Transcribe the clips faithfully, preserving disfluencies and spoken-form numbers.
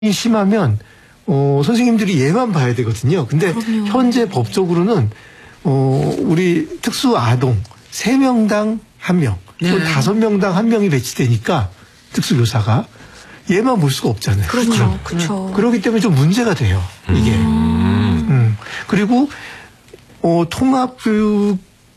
심하면 어, 선생님들이 얘만 봐야 되거든요. 근데 그럼요. 현재 법적으로는 어, 우리 특수 아동 세 명당 한 명, 또 네. 다섯 명당 한 명이 배치되니까 특수교사가 얘만 볼 수가 없잖아요. 그렇죠. 그렇죠. 그렇기 때문에 좀 문제가 돼요. 이게. 음. 음. 그리고 어, 통합교육을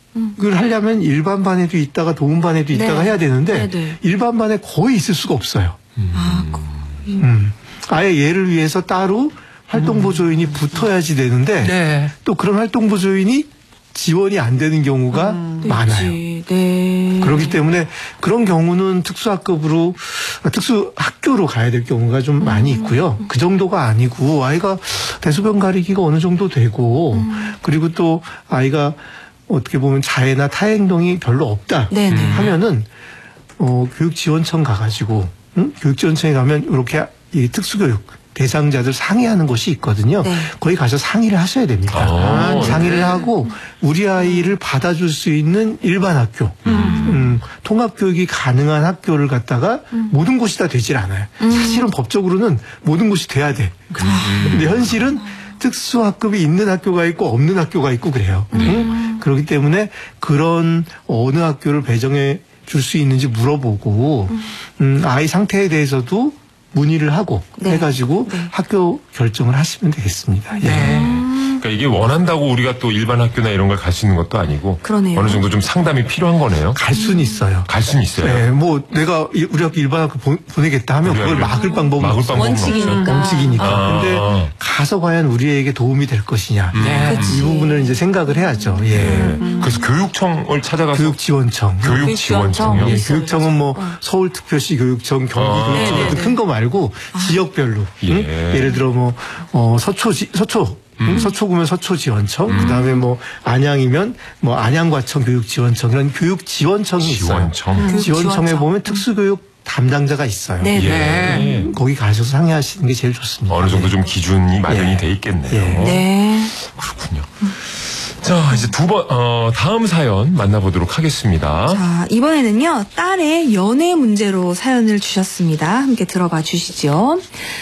하려면 일반 반에도 있다가 도움 반에도 있다가 네. 해야 되는데 네, 네. 일반 반에 거의 있을 수가 없어요. 아, 음. 아예 얘를 위해서 따로 활동보조인이 붙어야지 되는데 네. 또 그런 활동보조인이 지원이 안 되는 경우가 많아요. 있지. 네. 그렇기 때문에 그런 경우는 특수학급으로 특수학교로 가야 될 경우가 좀 많이 있고요. 그 정도가 아니고 아이가 대소변 가리기가 어느 정도 되고 그리고 또 아이가 어떻게 보면 자해나 타행동이 별로 없다 네네. 하면은 어, 교육지원청 가가지고 응? 교육지원청에 가면 이렇게 이 특수교육 대상자들 상의하는 곳이 있거든요. 네. 거기 가서 상의를 하셔야 됩니다. 아, 상의를 네. 하고 우리 아이를 받아줄 수 있는 일반 학교, 음, 통합교육이 가능한 학교를 갖다가 모든 곳이 다 되질 않아요. 사실은 법적으로는 모든 곳이 돼야 돼. 근데 현실은 특수학급이 있는 학교가 있고 없는 학교가 있고 그래요. 응? 그렇기 때문에 그런 어느 학교를 배정해 줄 수 있는지 물어보고 음, 아이 상태에 대해서도 문의를 하고 네. 해가지고 네. 학교 결정을 하시면 되겠습니다. 예. 네. 그러니까 이게 원한다고 우리가 또 일반 학교나 이런 걸 갈 수 있는 것도 아니고 그러네요. 어느 정도 좀 상담이 필요한 거네요. 갈 수는 있어요. 갈 수는 있어요. 네, 뭐 내가 이- 우리 학교 일반 학교 보, 보내겠다 하면 우리 그걸 학교 막을 방법은 막을 없어요. 방법은 원칙이니까. 없죠. 원칙이니까. 아. 근데 가서 과연 우리에게 도움이 될 것이냐. 네. 그치. 이 부분을 이제 생각을 해야죠. 예. 네. 그래서 교육청을 찾아가서 교육지원청. 교육지원청이요. 교육지원청. 예, 있어요, 교육청은 뭐 서울특별시 교육청, 경기교육청 아. 같은 큰 거 말고 지역별로 예. 응? 예를 들어 뭐 어, 서초지 서초 응? 서초구면 서초지원청, 그다음에 뭐 안양이면 뭐 안양과청 교육지원청 이런 교육지원청이 있어요. 지원청. 음. 지원청에 교육지원청. 보면 특수교육 담당자가 있어요. 네. 예. 거기 가셔서 상의하시는 게 제일 좋습니다. 어느 정도 좀 기준이 마련이 예. 돼 있겠네요. 예. 네. 그렇군요. 자, 이제 두 번, 어, 다음 사연 만나보도록 하겠습니다. 자, 이번에는요, 딸의 연애 문제로 사연을 주셨습니다. 함께 들어봐 주시죠.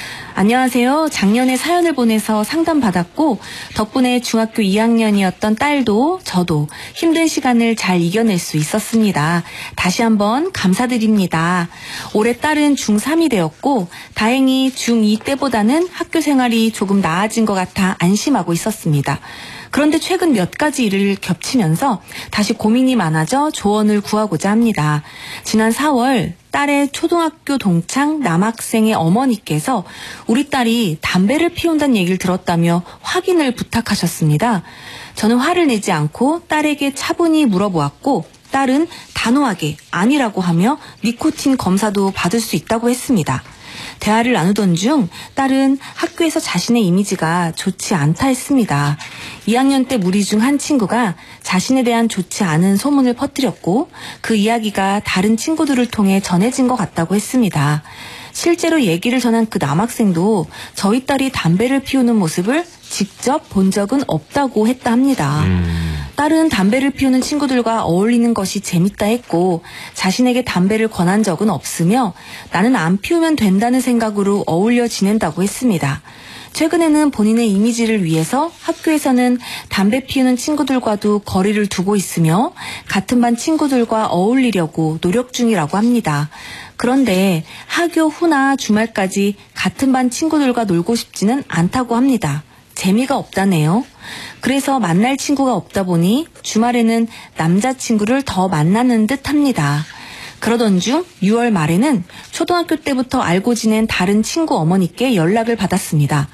안녕하세요. 작년에 사연을 보내서 상담받았고 덕분에 중학교 이 학년이었던 딸도 저도 힘든 시간을 잘 이겨낼 수 있었습니다. 다시 한번 감사드립니다. 올해 딸은 중삼이 되었고 다행히 중이 때보다는 학교 생활이 조금 나아진 것 같아 안심하고 있었습니다. 그런데 최근 몇 가지 일을 겹치면서 다시 고민이 많아져 조언을 구하고자 합니다. 지난 사월 딸의 초등학교 동창 남학생의 어머니께서 우리 딸이 담배를 피운다는 얘기를 들었다며 확인을 부탁하셨습니다. 저는 화를 내지 않고 딸에게 차분히 물어보았고 딸은 단호하게 아니라고 하며 니코틴 검사도 받을 수 있다고 했습니다. 대화를 나누던 중 딸은 학교에서 자신의 이미지가 좋지 않다 했습니다. 이 학년 때 무리 중 한 친구가 자신에 대한 좋지 않은 소문을 퍼뜨렸고 그 이야기가 다른 친구들을 통해 전해진 것 같다고 했습니다. 실제로 얘기를 전한 그 남학생도 저희 딸이 담배를 피우는 모습을 직접 본 적은 없다고 했다 합니다. 음. 딸은 담배를 피우는 친구들과 어울리는 것이 재밌다 했고 자신에게 담배를 권한 적은 없으며 나는 안 피우면 된다는 생각으로 어울려 지낸다고 했습니다. 최근에는 본인의 이미지를 위해서 학교에서는 담배 피우는 친구들과도 거리를 두고 있으며 같은 반 친구들과 어울리려고 노력 중이라고 합니다. 그런데 하교 후나 주말까지 같은 반 친구들과 놀고 싶지는 않다고 합니다. 재미가 없다네요. 그래서 만날 친구가 없다 보니 주말에는 남자친구를 더 만나는 듯 합니다. 그러던 중 유월 말에는 초등학교 때부터 알고 지낸 다른 친구 어머니께 연락을 받았습니다.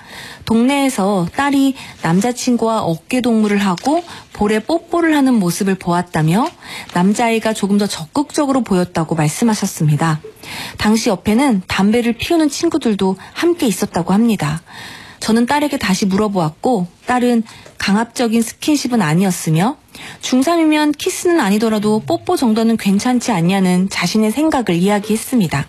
동네에서 딸이 남자친구와 어깨동무를 하고 볼에 뽀뽀를 하는 모습을 보았다며 남자아이가 조금 더 적극적으로 보였다고 말씀하셨습니다. 당시 옆에는 담배를 피우는 친구들도 함께 있었다고 합니다. 저는 딸에게 다시 물어보았고 딸은 강압적인 스킨십은 아니었으며 중삼이면 키스는 아니더라도 뽀뽀 정도는 괜찮지 않냐는 자신의 생각을 이야기했습니다.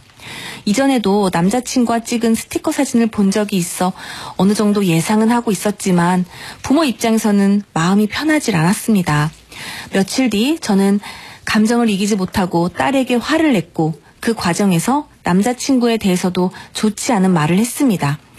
이전에도 남자친구와 찍은 스티커 사진을 본 적이 있어 어느 정도 예상은 하고 있었지만 부모 입장에서는 마음이 편하질 않았습니다. 며칠 뒤 저는 감정을 이기지 못하고 딸에게 화를 냈고 그 과정에서 남자친구에 대해서도 좋지 않은 말을 했습니다.